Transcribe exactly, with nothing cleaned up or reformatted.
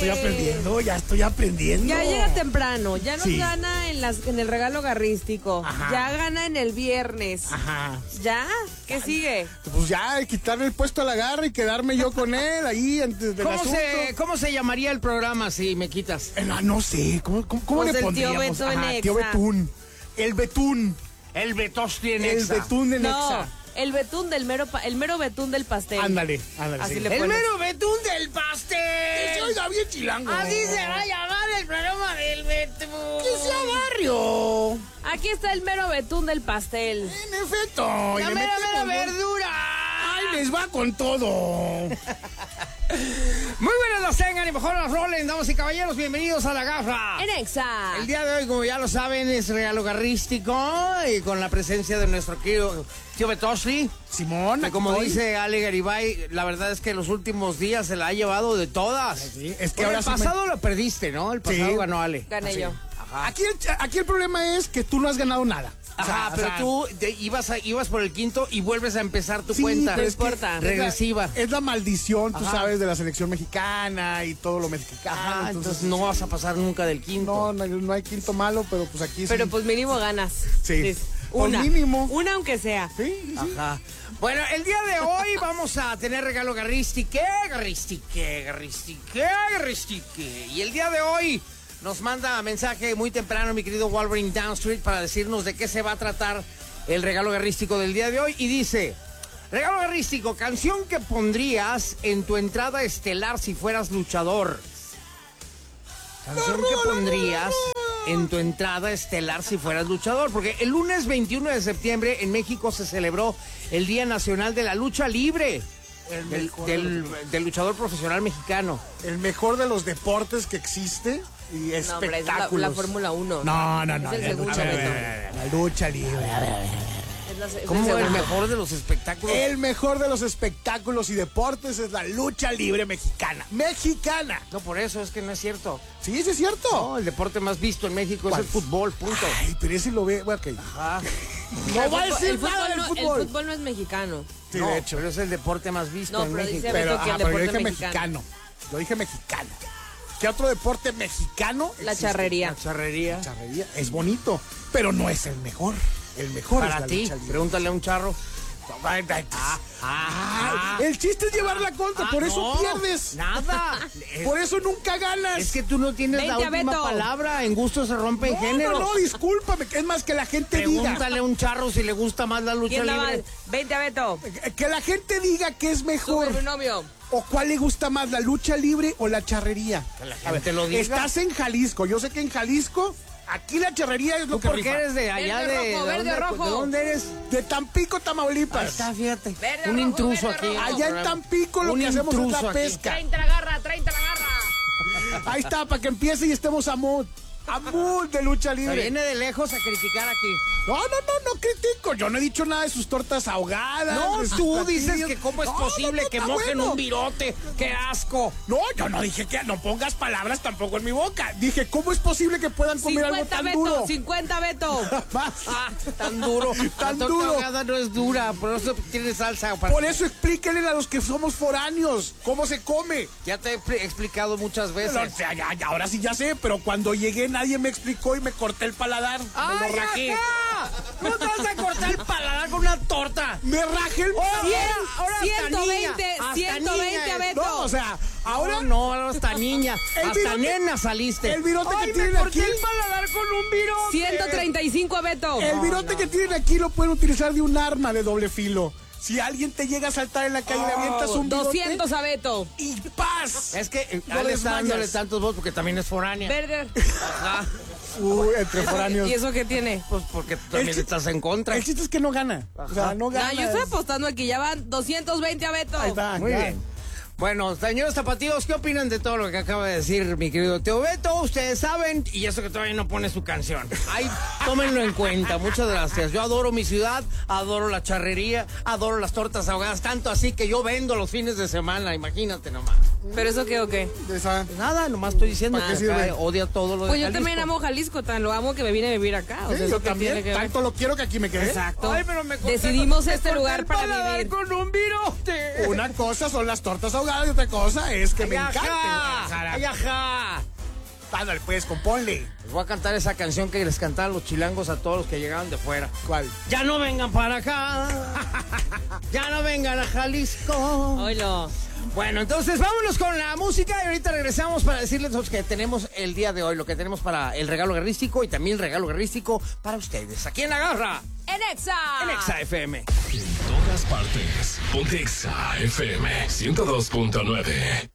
estoy aprendiendo, ya estoy aprendiendo. Ya llega temprano, ya nos Sí. gana en, las, en el regalo garrístico. Ajá. Ya gana en el viernes. Ajá. ¿Ya? ¿Qué sigue? Pues ya, quitarle el puesto a la garra y quedarme yo con él ahí antes del ¿Cómo asunto. se, ¿Cómo se llamaría el programa si me quitas? Eh, No, no sé, ¿cómo, cómo, cómo Pues le el tío pondríamos? Beto en Ajá, Exa. tío Betún. El Betún. El Betosti en El Exa. Betún de No, Nexa. el betún del mero, pa- el mero betún del pastel. Ándale, ándale. Así sí. le El pones. mero Betún del pastel. Que sea bien chilango. Así se va a llamar el programa del Betún. Que sea barrio. Aquí está el mero betún del pastel. En efecto. y La le mera, mera metemos dos- verdura. Ay, les va con todo. Muy buenas las tengan y mejor las rolen, damas y caballeros. Bienvenidos a La Garra. En Exa. El día de hoy, como ya lo saben, es regalo garrístico y con la presencia de nuestro querido tío Betosti. Simón, Que aquí como estoy. dice Ale Garibay, la verdad es que los últimos días se la ha llevado de todas. Sí, es que Bueno, ahora el sí me- pasado lo perdiste, ¿no? El pasado Sí. ganó Ale. Gané yo. Aquí, el- aquí el problema es que tú no has ganado nada. O sea, Ajá, o pero sea, tú te ibas, a- ibas por el quinto y vuelves a empezar tu sí, cuenta. pero es que importa. es la- Regresiva. Es la maldición, tú Ajá. sabes, de la selección mexicana y todo lo mexicano. Ah, entonces, entonces no vas a pasar nunca del quinto. no, no, no hay quinto malo, pero pues aquí Pero sí. pues mínimo ganas. Sí. Dices, Por Una. mínimo. Una aunque sea. Sí, sí, sí. Ajá. Bueno, el día de hoy vamos a tener regalo garristique, garristique, garristique, garristique. Y el día de hoy nos manda mensaje muy temprano mi querido Wolverine Downstreet para decirnos de qué se va a tratar el regalo garrístico del día de hoy. Y dice, regalo garrístico, canción que pondrías en tu entrada estelar si fueras luchador. Canción que pondrías en tu entrada estelar si fueras luchador, porque el lunes veintiuno de septiembre en México se celebró el Día Nacional de la Lucha Libre, El del, mejor del- de los- del luchador profesional mexicano. El mejor de los deportes que existe y No, hombre, es la, espectáculos. la Fórmula uno. No, no, no. Es el la segundo, lucha Beto. libre. La lucha libre. Es la- es el ¿Cómo el segundo. mejor de los espectáculos? El mejor de los espectáculos y deportes es la lucha libre mexicana. ¡Mexicana! No, por eso es que no es cierto. Sí, sí es cierto. No, el deporte más visto en México ¿Cuál? es el fútbol, punto. Ay, pero ese lo ve. Bueno, ok. Ah, No El va a fútbol- decir el fútbol nada del no- fútbol. El fútbol no es mexicano. Sí, no, de hecho. pero es el deporte más visto No, en pero México. dice Pero, Beto que ah, el pero yo deporte dije mexicano. mexicano. Yo dije mexicano. ¿Qué otro deporte mexicano? La existe? charrería. La charrería. La charrería. Es bonito, pero no es el mejor. El mejor es Para la ti, lucha libre. pregúntale a un charro. Ay, ay, Ah, ah, el chiste es llevar la contra, ah, por eso no, pierdes. Nada. Por eso nunca ganas. Es que tú no tienes la Vente, última Beto. palabra. En gusto se rompen no, géneros. no, no, discúlpame. Es más que la gente Pregúntale a un charro si le gusta más la lucha ¿Quién la va? libre. Vente a Beto. diga. Que la gente diga que es mejor. Sube mi novio. ¿O cuál le gusta más, la lucha libre o la charrería? Que la A ver, gente lo diga. Estás en Jalisco. Yo sé que en Jalisco, aquí la charrería es lo ¿Tú que por qué rifa. eres de allá Verde, de, rojo, de verde, dónde, rojo. ¿de dónde eres? De Tampico, Ahí Tamaulipas. está, fíjate. Verde, un rojo, intruso verde, aquí. rojo. Allá en Tampico lo Un que hacemos es intruso la aquí. pesca. treinta la garra, treinta la garra. Ahí está, para que empiece y estemos a mood. A mood de lucha Se libre. viene de lejos a criticar aquí. No, no, no, no critico. Yo no he dicho nada de sus tortas ahogadas. No, de sus tú dices platillos. que cómo es No, posible no, no, que está mojen bueno. un virote. ¡Qué asco! No, yo no dije que no pongas palabras tampoco en mi boca. Dije, ¿cómo es posible que puedan comer algo cincuenta tan Beto, duro? cincuenta Beto. Más. Ah, tan duro. Tan la torta duro. ahogada no es dura, por eso tiene salsa. para- Por eso explíquenle a los que somos foráneos cómo se come. Ya te he pl- explicado muchas veces. Pero, o sea, ya, ya, ahora sí ya sé, pero cuando llegué nadie me explicó y me corté el paladar. me ¡Ay, lo rajé. ajá! ¿No te vas a cortar el paladar con una torta? Me rajé el paladar. Ahora, ahora hasta ciento veinte, niña, hasta ciento veinte niña a es. Beto. No, o sea, ahora Ahora no, ahora hasta niña. El hasta virote- nena saliste. el virote que Ay, me tienen corté aquí- el paladar con un virote. ciento treinta y cinco a Beto. el virote que tienen aquí lo pueden utilizar de un arma de doble filo. Si alguien te llega a saltar en la calle y le avientas un virote doscientos a Beto. y paz. Es que eh, Lo Ale está desmayas. dándole tantos votos porque también es foránea. Verde. Ajá. Uy, entre foráneos. ¿Y eso qué tiene? Pues porque tú también El chi- estás en contra. El chiste es que no gana. O sea, no gana. No, yo estoy apostando aquí. Ya van doscientos veinte a Beto. Ahí está, Muy ya. bien. Bueno, señores tapatíos, ¿qué opinan de todo lo que acaba de decir mi querido Teo Beto? Ustedes saben, y eso que todavía no pone su canción. Ahí, tómenlo en cuenta. Muchas gracias. Yo adoro mi ciudad, adoro la charrería, adoro las tortas ahogadas, tanto así que yo vendo los fines de semana, imagínate nomás. ¿Pero eso qué o qué? Esa- Nada, nomás estoy diciendo ¿Para que qué sirve? acá odia todo lo de Pues yo Jalisco. también amo Jalisco, tan lo amo que me vine a vivir acá. O Sí, sea, yo ¿eso qué también. tiene que ver? Tanto lo quiero que aquí me quedé. Exacto. Ay, pero me corté- Decidimos me este corté lugar el para paladar vivir. con un virote. Una cosa son las tortas ahogadas y otra cosa es que me Ay, encanta ajá, Guadalajara. ay, ajá. Ándale, pues, componle. Les voy a cantar esa canción que les cantaban los chilangos a todos los que llegaban de fuera. ¿Cuál? Ya no vengan para acá. Ya no vengan a Jalisco. Oilo. Bueno, entonces vámonos con la música y ahorita regresamos para decirles lo que tenemos el día de hoy, lo que tenemos para el regalo guerrístico y también el regalo guerrístico para ustedes. Aquí en La Garra, En Exa. en Exa F M. En todas partes. Ponte Exa F M ciento dos punto nueve.